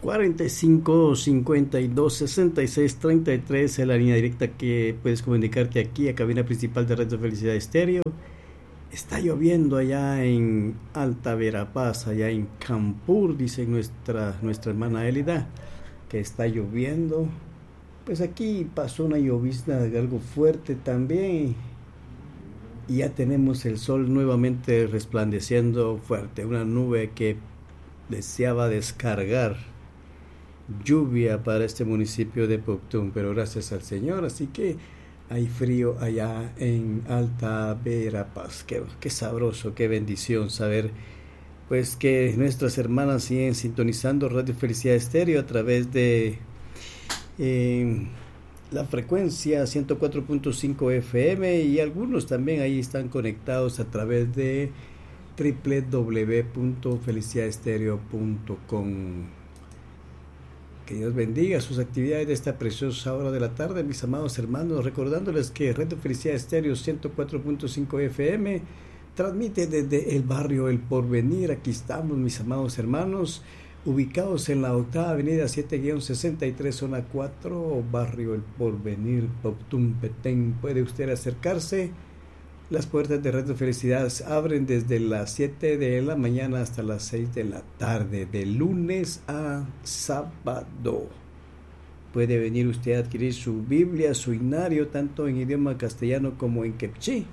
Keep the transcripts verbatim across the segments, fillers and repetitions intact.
cuarenta y cinco, cincuenta y dos, sesenta y seis, treinta y tres es la línea directa que puedes comunicarte aquí a cabina principal de Radio Felicidad Estéreo. Está lloviendo allá en Alta Verapaz, allá en Campur, dice nuestra, nuestra hermana Elida, que está lloviendo. Pues aquí pasó una llovizna algo fuerte también y ya tenemos el sol nuevamente resplandeciendo fuerte, una nube que deseaba descargar lluvia para este municipio de Puctum, pero gracias al Señor, así que hay frío allá en Alta Verapaz. Qué, qué sabroso, qué bendición saber pues que nuestras hermanas siguen sintonizando Radio Felicidad Estéreo a través de eh, la frecuencia ciento cuatro punto cinco F M, y algunos también ahí están conectados a través de doble u doble u doble u punto felicidad estéreo punto com. Que Dios bendiga sus actividades de esta preciosa hora de la tarde, mis amados hermanos, recordándoles que Radio Felicidad Estéreo ciento cuatro punto cinco F M transmite desde el barrio El Porvenir. Aquí estamos, mis amados hermanos, ubicados en la octava avenida siete sesenta y tres, zona cuatro, barrio El Porvenir, Puctum, Petén. Puede usted acercarse. Las puertas de Radio Felicidad abren desde las siete de la mañana hasta las seis de la tarde, de lunes a sábado. Puede venir usted a adquirir su Biblia, su himnario, tanto en idioma castellano como en quechí.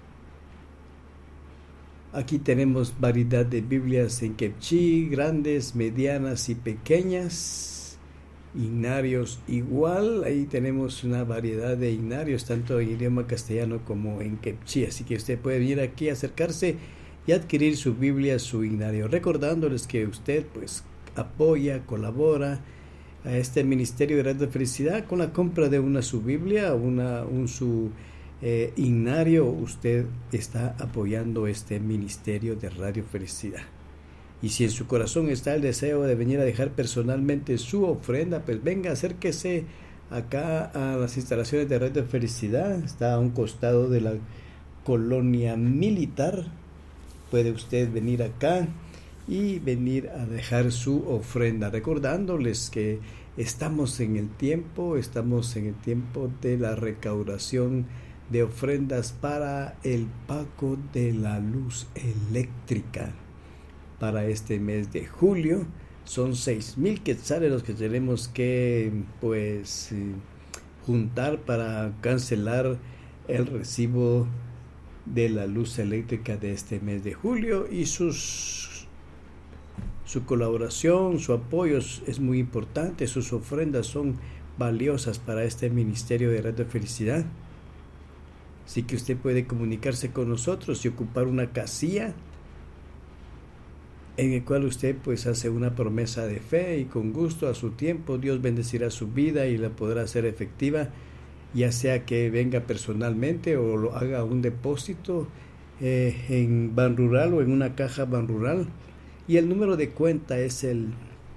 Aquí tenemos variedad de Biblias en quechí, grandes, medianas y pequeñas. Himnarios igual, ahí tenemos una variedad de himnarios tanto en idioma castellano como en quechí, así que usted puede venir aquí a acercarse y adquirir su Biblia, su himnario, recordándoles que usted pues apoya, colabora a este ministerio de Radio Felicidad con la compra de una su Biblia, una un su eh, himnario. Usted está apoyando este ministerio de Radio Felicidad. Y si en su corazón está el deseo de venir a dejar personalmente su ofrenda, pues venga, acérquese acá a las instalaciones de Radio Felicidad. Está a un costado de la colonia militar. Puede usted venir acá y venir a dejar su ofrenda, recordándoles que estamos en el tiempo, estamos en el tiempo de la recaudación de ofrendas para el pago de la luz eléctrica. Para este mes de julio son seis mil quetzales los que tenemos que pues eh, juntar para cancelar el recibo de la luz eléctrica de este mes de julio, y sus su colaboración, su apoyo es muy importante. Sus ofrendas son valiosas para este ministerio de Radio Felicidad, así que usted puede comunicarse con nosotros y ocupar una casilla en el cual usted pues hace una promesa de fe, y con gusto a su tiempo Dios bendecirá su vida y la podrá hacer efectiva, ya sea que venga personalmente o lo haga un depósito eh, en Ban Rural o en una caja Ban Rural, y el número de cuenta es el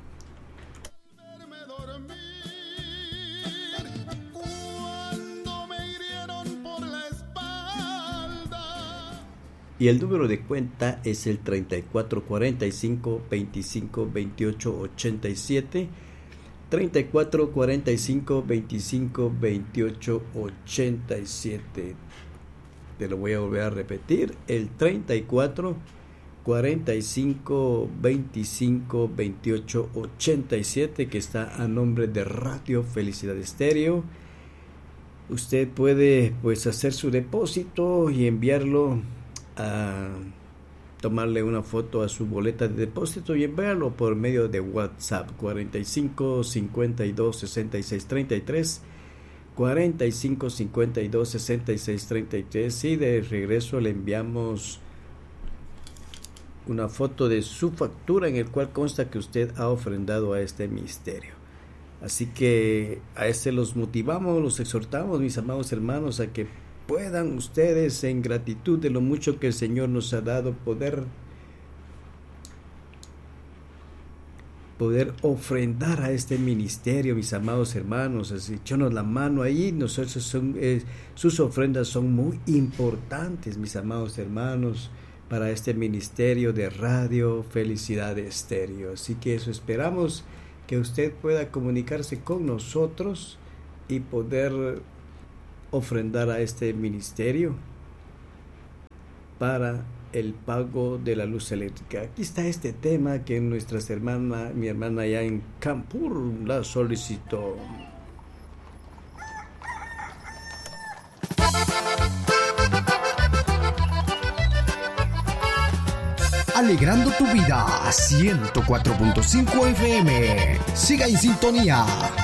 Y el número de cuenta es el treinta y cuatro cuarenta y cinco, veinticinco, veintiocho, ochenta y siete. treinta y cuatro cuarenta y cinco, veinticinco, veintiocho, ochenta y siete. Te lo voy a volver a repetir. El treinta y cuatro cuarenta y cinco, veinticinco, veintiocho, ochenta y siete, que está a nombre de Radio Felicidad Estéreo. Usted puede pues hacer su depósito y enviarlo a tomarle una foto a su boleta de depósito y enviarlo por medio de WhatsApp cuarenta y cinco, cincuenta y dos, sesenta y seis, treinta y tres, cuarenta y cinco, cincuenta y dos, sesenta y seis, treinta y tres, y de regreso le enviamos una foto de su factura en el cual consta que usted ha ofrendado a este ministerio. Así que a este los motivamos, los exhortamos, mis amados hermanos, a que puedan ustedes, en gratitud de lo mucho que el Señor nos ha dado, poder poder ofrendar a este ministerio, mis amados hermanos. Así, echarnos la mano ahí. Nosotros son, eh, sus ofrendas son muy importantes, mis amados hermanos, para este ministerio de Radio Felicidad Estéreo. Así que eso esperamos, que usted pueda comunicarse con nosotros y poder ofrendar a este ministerio para el pago de la luz eléctrica. Aquí está este tema que nuestra hermana, mi hermana allá en Campur la solicitó. Alegrando tu vida, ciento cuatro punto cinco F M. Siga en sintonía.